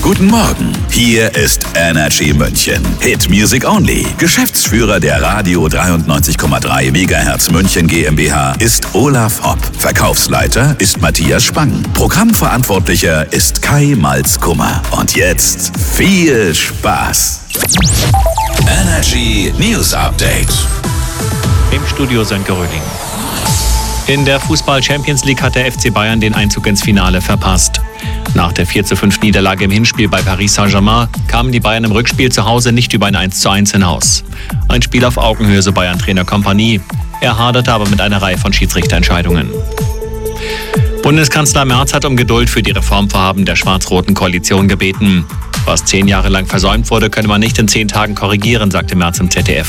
Guten Morgen, hier ist Energy München. Hit Music Only. Geschäftsführer der Radio 93,3 MHz München GmbH ist Olaf Hopp. Verkaufsleiter ist Matthias Spang. Programmverantwortlicher ist Kai Malzkummer. Und jetzt viel Spaß. Energy News Update. Im Studio Sönke Röding. In der Fußball-Champions League hat der FC Bayern den Einzug ins Finale verpasst. Nach der 4:5 Niederlage im Hinspiel bei Paris Saint-Germain kamen die Bayern im Rückspiel zu Hause nicht über ein 1:1 hinaus. Ein Spiel auf Augenhöhe, so Bayern-Trainer Kompanie. Er haderte aber mit einer Reihe von Schiedsrichterentscheidungen. Bundeskanzler Merz hat um Geduld für die Reformvorhaben der schwarz-roten Koalition gebeten. Was 10 Jahre lang versäumt wurde, könne man nicht in 10 Tagen korrigieren, sagte Merz im ZDF.